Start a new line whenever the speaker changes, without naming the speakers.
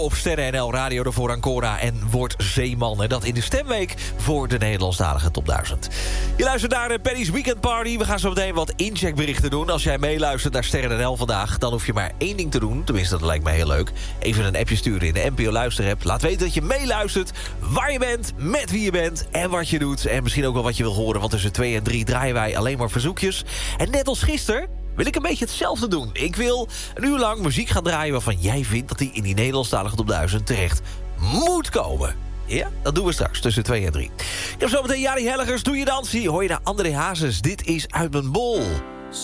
Op Sterren NL Radio de voor Ancora en Word Zeeman. En dat in de stemweek voor de Nederlandstalige Top 1000. Je luistert naar Penny's Weekend Party. We gaan zo meteen wat incheckberichten doen. Als jij meeluistert naar Sterren NL vandaag, dan hoef je maar één ding te doen. Tenminste, dat lijkt me heel leuk. Even een appje sturen in de NPO Luisterapp. Laat weten dat je meeluistert, waar je bent, met wie je bent en wat je doet. En misschien ook wel wat je wil horen, want tussen 2 en 3 draaien wij alleen maar verzoekjes. En net als gisteren wil ik een beetje hetzelfde doen. Ik wil een uur lang muziek gaan draaien waarvan jij vindt dat die in die Nederlandstalige Top 1000 terecht moet komen. Ja, dat doen we straks tussen 2 en 3. Ik heb zometeen Jari Helligers, Doe je dansie. Hoor je naar André Hazes, Dit is Uit mijn bol.